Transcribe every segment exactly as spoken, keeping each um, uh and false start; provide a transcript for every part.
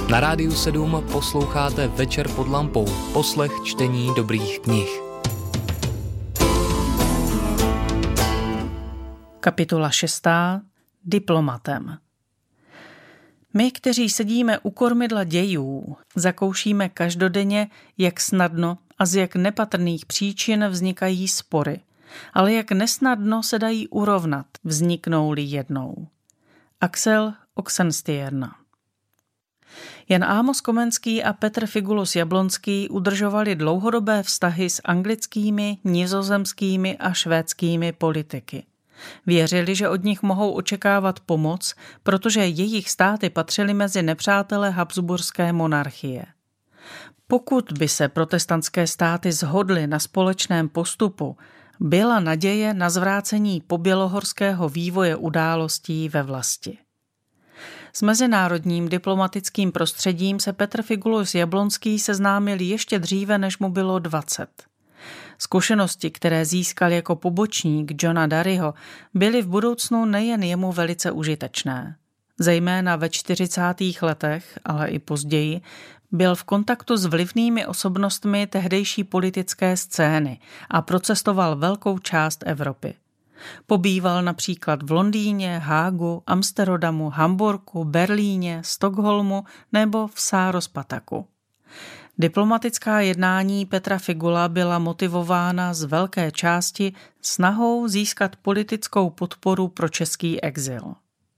Na Rádiu sedm posloucháte Večer pod lampou, poslech čtení dobrých knih. Kapitola šestá. Diplomatem. My, kteří sedíme u kormidla dějů, zakoušíme každodenně, jak snadno a z jak nepatrných příčin vznikají spory, ale jak nesnadno se dají urovnat, vzniknou-li jednou. Axel Oxenstierna. Jan Amos Komenský a Petr Figulus Jablonský udržovali dlouhodobé vztahy s anglickými, nizozemskými a švédskými politiky. Věřili, že od nich mohou očekávat pomoc, protože jejich státy patřily mezi nepřátele habsburské monarchie. Pokud by se protestantské státy shodly na společném postupu, byla naděje na zvrácení pobělohorského vývoje událostí ve vlasti. S mezinárodním diplomatickým prostředím se Petr Figulus Jablonský seznámil ještě dříve, než mu bylo dvacet. Zkušenosti, které získal jako pobočník Johna Daryho, byly v budoucnu nejen jemu velice užitečné. Zejména ve čtyřicátých letech, ale i později, byl v kontaktu s vlivnými osobnostmi tehdejší politické scény a procestoval velkou část Evropy. Pobýval například v Londýně, Hágu, Amsterdamu, Hamburku, Berlíně, Stockholmu nebo v Sárospataku. Diplomatická jednání Petra Figula byla motivována z velké části snahou získat politickou podporu pro český exil.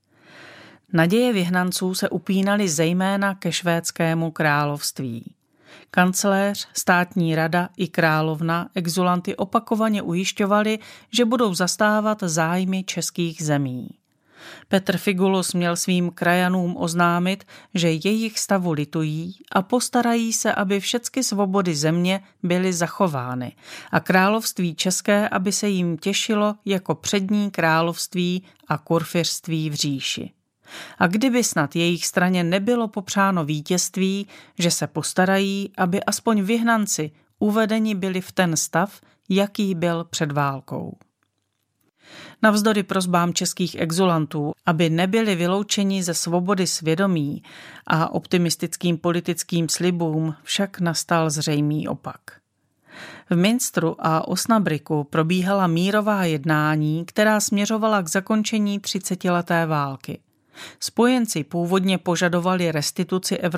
Naděje vyhnanců se upínaly zejména ke švédskému království. Kancléř, státní rada i královna exilanty opakovaně ujišťovali, že budou zastávat zájmy českých zemí. Petr Figulus měl svým krajanům oznámit, že jejich stavu litují a postarají se, aby všechny svobody země byly zachovány a království české, aby se jim těšilo jako přední království a kurfiřství v říši. A kdyby snad jejich straně nebylo popřáno vítězství, že se postarají, aby aspoň vyhnanci uvedeni byli v ten stav, jaký byl před válkou. Navzdory prosbám českých exulantů, aby nebyli vyloučeni ze svobody svědomí a optimistickým politickým slibům, však nastal zřejmý opak. V Münsteru a Osnabriku probíhala mírová jednání, která směřovala k zakončení třicetileté války. Spojenci původně požadovali restituci